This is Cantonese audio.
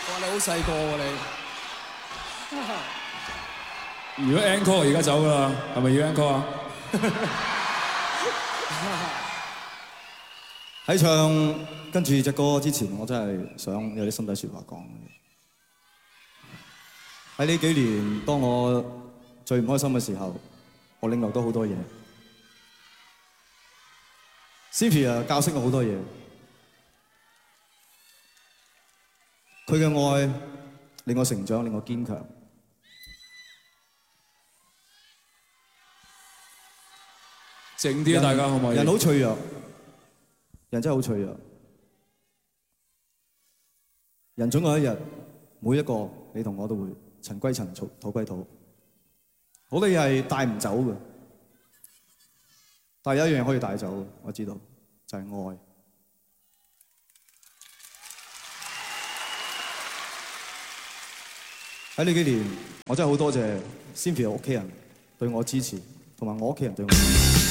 哇！你好細個喎你。 如果 encore 而家走㗎啦，係咪要 encore 啊？ 喺唱跟住隻歌之前，我真係想有啲心底説話講。喺呢幾年，當我最唔開心嘅時候，我領略到好多嘢。Cynthia 教識我好多嘢，佢嘅愛令我成長，令我堅強。 靜啲啊，大家可唔可以？ 人好脆弱，人真係好脆弱。人總有一日，每一個你同我都會塵歸塵，土歸土。好多嘢係帶唔走嘅，但係有一樣嘢可以帶走，我知道就係愛。喺呢幾年，我真係好多謝 Cynthia 屋企人對我支持，同埋我屋企人對我支持。